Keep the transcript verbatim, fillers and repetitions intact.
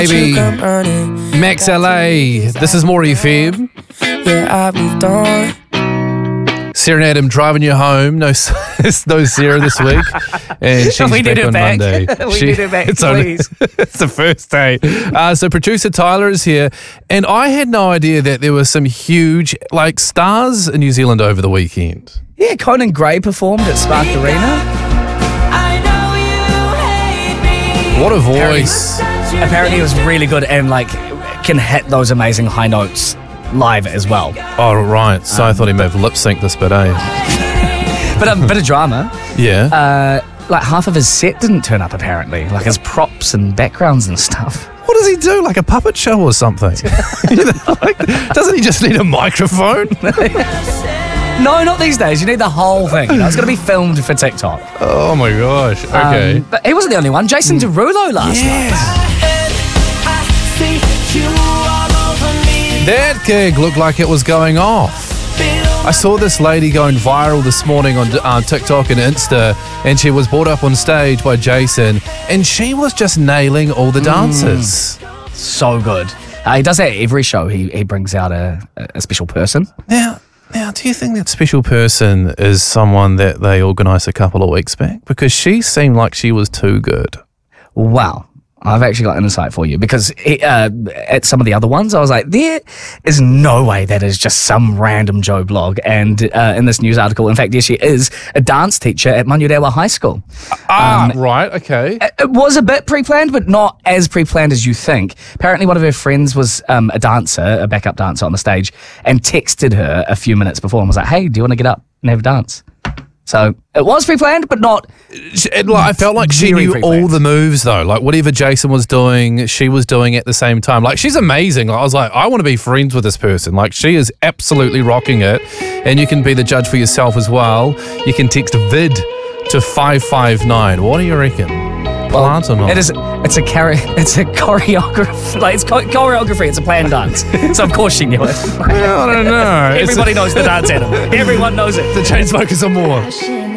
Baby, Max L A, this is More F M. Yeah, I moved on. Sarah and Adam driving you home. No, no Sarah this week. And she's we back need her on back. Monday. we She- need her back, it's only- please. it's the first day. Uh, so producer Tyler is here. And I had no idea that there were some huge like stars in New Zealand over the weekend. Yeah, Conan Gray performed at Spark Arena. What a voice. Apparently it was really good and like can hit those amazing high notes live as well. Oh, right. So I thought he may have lip synced this bit, eh? But a bit of drama. Yeah. Uh, like half of his set didn't turn up apparently, like his props and backgrounds and stuff. What does he do? Like a puppet show or something? You know, like, doesn't he just need a microphone? No, not these days. You need the whole thing. You know, it's going to be filmed for TikTok. Oh my gosh. Okay. Um, but he wasn't the only one. Jason Derulo last night. That gig looked like it was going off. I saw this lady going viral this morning on uh, TikTok and Insta, and she was brought up on stage by Jason, and she was just nailing all the dances. So good. Uh, he does that at every show. He he brings out a, a special person. Now, now, do you think that special person is someone that they organised a couple of weeks back? Because she seemed like she was too good. Wow. I've actually got insight for you because it, uh, at some of the other ones, I was like, there is no way that is just some random Joe blog. And uh, in this news article, in fact, yes, she is a dance teacher at Manurewa High School. Ah, um, right, okay. It, it was a bit pre-planned, but not as pre-planned as you think. Apparently, one of her friends was um, a dancer, a backup dancer on the stage, and texted her a few minutes before and was like, hey, do you want to get up and have a dance? So it was pre-planned, but not. It, like, I felt like she very knew pre-planned. all the moves, though. Like whatever Jason was doing, she was doing at the same time. Like she's amazing. Like, I was like, I want to be friends with this person. Like she is absolutely rocking it, and you can be the judge for yourself as well. You can text vid to five five nine. What do you reckon? Plant or not? It is. It's a chore- It's a choreography. Like it's cho- choreography. It's a planned dance. So of course she knew it. I don't know. Everybody knows the dance, Adam. Everyone knows it. The Chainsmokers are more.